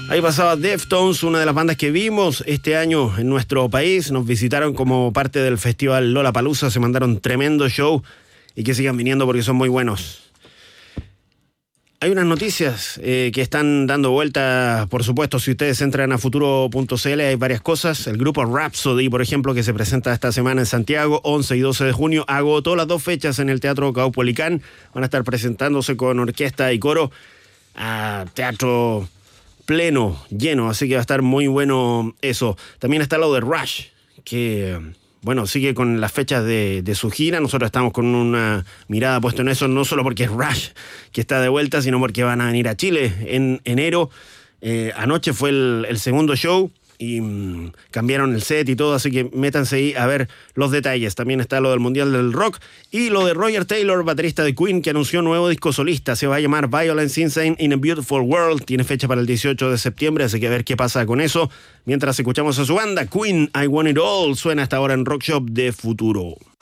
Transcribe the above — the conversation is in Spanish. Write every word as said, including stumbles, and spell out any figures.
Ahí pasaba Deftones, una de las bandas que vimos este año en nuestro país. Nos visitaron como parte del festival Lollapalooza, se mandaron tremendo show y que sigan viniendo porque son muy buenos. Hay unas noticias eh, que están dando vuelta, por supuesto, si ustedes entran a futuro punto c l hay varias cosas. El grupo Rhapsody, por ejemplo, que se presenta esta semana en Santiago, once y doce de junio, agotó las dos fechas en el Teatro Caupolicán. Van a estar presentándose con orquesta y coro a teatro pleno, lleno, así que va a estar muy bueno eso. También está lo de Rush, que, bueno, sigue con las fechas de, de su gira. Nosotros estamos con una mirada puesta en eso, no solo porque es Rush que está de vuelta, sino porque van a venir a Chile en enero. Eh, anoche fue el, el segundo show y mmm, cambiaron el set y todo, así que métanse ahí a ver los detalles. También está lo del Mundial del Rock y lo de Roger Taylor, baterista de Queen, que anunció un nuevo disco solista. Se va a llamar Violence Insane in a Beautiful World. Tiene fecha para el dieciocho de septiembre, así que a ver qué pasa con eso. Mientras escuchamos a su banda, Queen, I Want It All, suena hasta ahora en Rock Shop de Futuro.